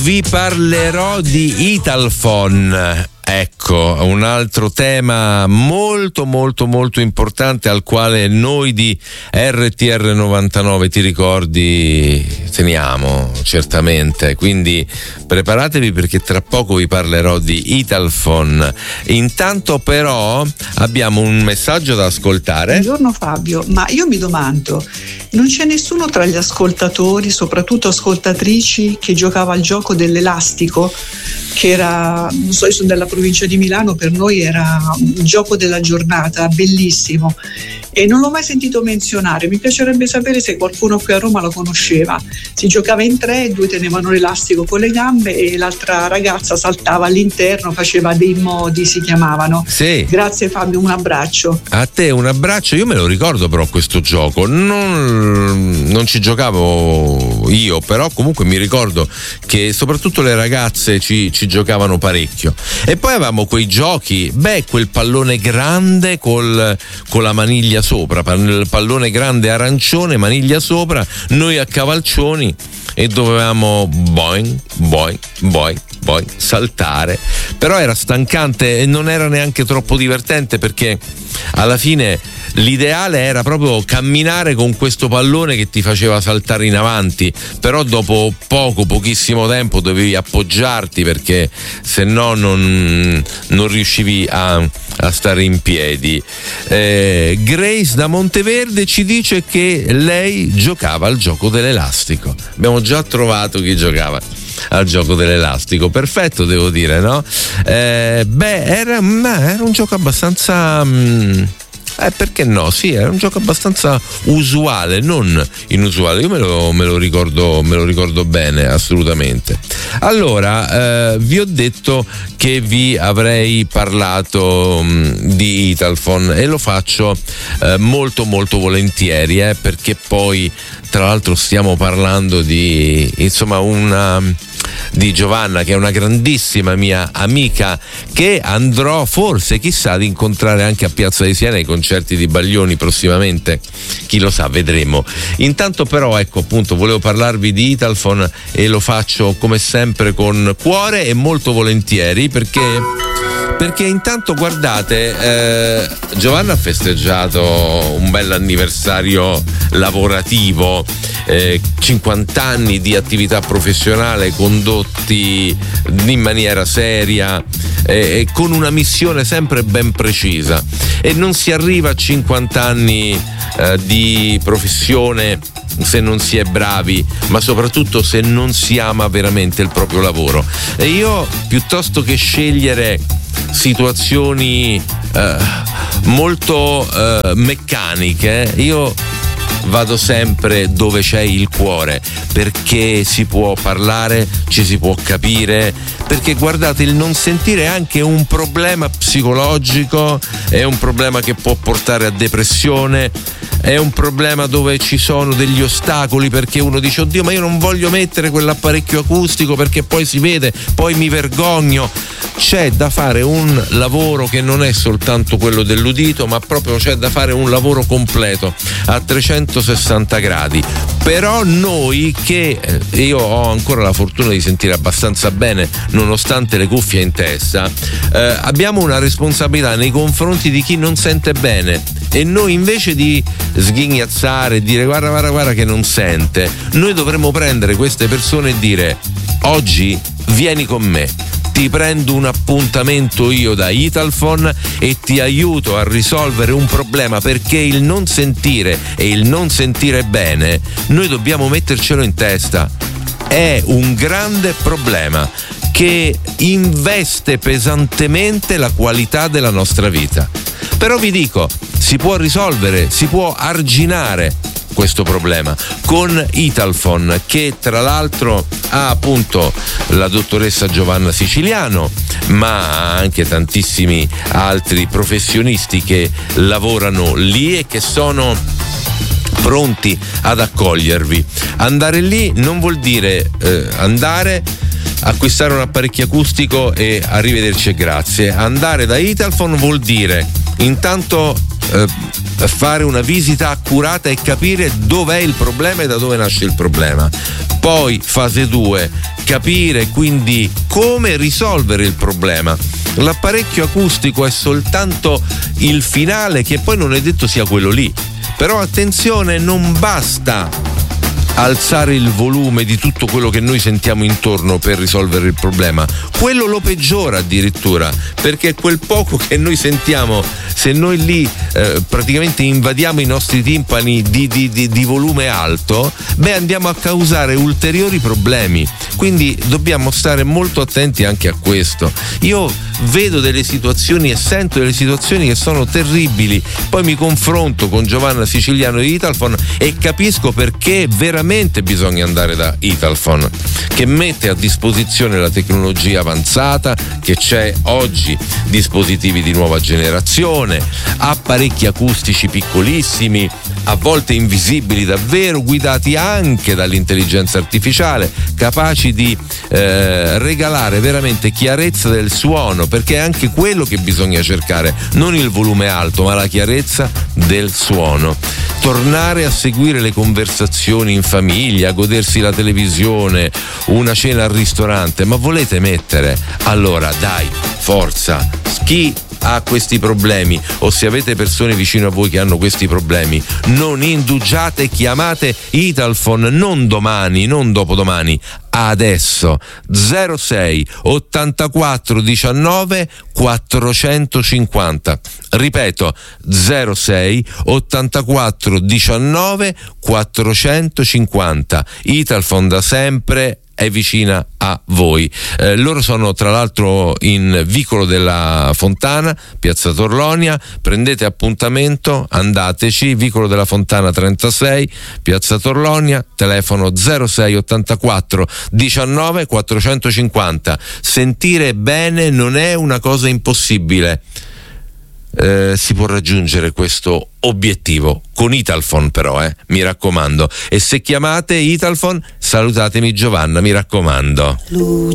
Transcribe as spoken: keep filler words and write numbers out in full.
vi parlerò di Italfone. Ecco, un altro tema molto molto molto importante al quale noi di R T R novantanove, ti ricordi, teniamo certamente, quindi preparatevi perché tra poco vi parlerò di Italfone. Intanto però abbiamo un messaggio da ascoltare. Buongiorno Fabio, ma io mi domando, non c'è nessuno tra gli ascoltatori, soprattutto ascoltatrici, che giocava al gioco dell'elastico, che era, non so, io sono della provincia di Milano, per noi era un gioco della giornata, bellissimo, e non l'ho mai sentito menzionare. Mi piacerebbe sapere se qualcuno qui a Roma lo conosceva. Si giocava in tre, due tenevano l'elastico con le gambe e l'altra ragazza saltava all'interno, faceva dei modi, si chiamavano. Sì. Grazie Fabio, un abbraccio. A te un abbraccio. Io me lo ricordo però questo gioco, non, non ci giocavo io, però comunque mi ricordo che soprattutto le ragazze ci, ci giocavano parecchio. E poi avevamo quei giochi, beh, quel pallone grande col, con la maniglia sopra, pallone grande arancione, maniglia sopra, noi a cavalcioni e dovevamo boing, boing, boing, boing, saltare. Però era stancante e non era neanche troppo divertente, perché alla fine l'ideale era proprio camminare con questo pallone che ti faceva saltare in avanti, però dopo poco, pochissimo tempo dovevi appoggiarti, perché se no non, non riuscivi a, a stare in piedi. eh, Grace da Monteverde ci dice che lei giocava al gioco dell'elastico. Abbiamo già trovato chi giocava al gioco dell'elastico, perfetto, devo dire, no? Eh, beh, era, ma era un gioco abbastanza... Mh, Eh, perché no? Sì, era un gioco abbastanza usuale, non inusuale. Io me lo, me lo ricordo, me lo ricordo bene, assolutamente. Allora, eh, vi ho detto che vi avrei parlato mh, di Italfone, e lo faccio eh, molto molto volentieri, eh, perché poi tra l'altro stiamo parlando di, insomma, una di Giovanna, che è una grandissima mia amica, che andrò forse, chissà, ad incontrare anche a Piazza di Siena ai concerti di Baglioni prossimamente, chi lo sa, vedremo. Intanto però, ecco, appunto, volevo parlarvi di Italfone e lo faccio come sempre con cuore e molto volentieri, perché perché intanto guardate, eh, Giovanna ha festeggiato un bel anniversario lavorativo, eh, cinquanta anni di attività professionale condotti in maniera seria eh, e con una missione sempre ben precisa, e non si arriva a cinquanta anni eh, di professione se non si è bravi, ma soprattutto se non si ama veramente il proprio lavoro. E io, piuttosto che scegliere situazioni eh, molto eh, meccaniche, io vado sempre dove c'è il cuore, perché si può parlare, ci si può capire, perché guardate, il non sentire è anche un problema psicologico, è un problema che può portare a depressione, è un problema dove ci sono degli ostacoli, perché uno dice: oddio, ma io non voglio mettere quell'apparecchio acustico perché poi si vede, poi mi vergogno. C'è da fare un lavoro che non è soltanto quello dell'udito, ma proprio c'è da fare un lavoro completo a trecentosessanta gradi. Però noi, che io ho ancora la fortuna di sentire abbastanza bene nonostante le cuffie in testa, eh, abbiamo una responsabilità nei confronti di chi non sente bene, e noi, invece di sghignazzare e dire guarda guarda guarda che non sente, noi dovremmo prendere queste persone e dire: oggi vieni con me, ti prendo un appuntamento io da Italfone e ti aiuto a risolvere un problema, perché il non sentire e il non sentire bene noi dobbiamo mettercelo in testa. È un grande problema che investe pesantemente la qualità della nostra vita. Però vi dico, si può risolvere, si può arginare questo problema con Italfone, che tra l'altro ha appunto la dottoressa Giovanna Siciliano, ma anche tantissimi altri professionisti che lavorano lì e che sono pronti ad accogliervi. Andare lì non vuol dire eh, andare, acquistare un apparecchio acustico e arrivederci e grazie. Andare da Italfone vuol dire intanto eh, fare una visita accurata e capire dov'è il problema e da dove nasce il problema. Poi fase due, capire quindi come risolvere il problema. L'apparecchio acustico è soltanto il finale, che poi non è detto sia quello lì. Però attenzione, non basta alzare il volume di tutto quello che noi sentiamo intorno per risolvere il problema. Quello lo peggiora addirittura, perché quel poco che noi sentiamo, se noi lì eh, praticamente invadiamo i nostri timpani di, di, di, di volume alto, beh, andiamo a causare ulteriori problemi. Quindi dobbiamo stare molto attenti anche a questo. Io vedo delle situazioni e sento delle situazioni che sono terribili, poi mi confronto con Giovanna Siciliano di Italfon e capisco perché veramente bisogna andare da Italfon, che mette a disposizione la tecnologia avanzata che c'è oggi, dispositivi di nuova generazione, apparecchi acustici piccolissimi, a volte invisibili davvero, guidati anche dall'intelligenza artificiale, capaci di eh, regalare veramente chiarezza del suono, perché è anche quello che bisogna cercare, non il volume alto ma la chiarezza del suono. Tornare a seguire le conversazioni in famiglia, godersi la televisione, una cena al ristorante, ma volete mettere? Allora dai, forza, chi ha questi problemi o se avete persone vicino a voi che hanno questi problemi, non indugiate, chiamate Italfon, non domani, non dopodomani, adesso. Zero sei ottantaquattro diciannove quattrocentocinquanta, ripeto, zero sei ottantaquattro diciannove quattrocentocinquanta. Italfon da sempre è vicina a voi. Eh, loro sono tra l'altro in Vicolo della Fontana, Piazza Torlonia. Prendete appuntamento, andateci, Vicolo della Fontana trentasei, Piazza Torlonia, telefono zero sei ottantaquattro diciannove quattrocentocinquanta. Sentire bene non è una cosa impossibile. Eh, si può raggiungere questo obiettivo con Italfon, però, eh, mi raccomando. E se chiamate Italfon, salutatemi Giovanna, mi raccomando.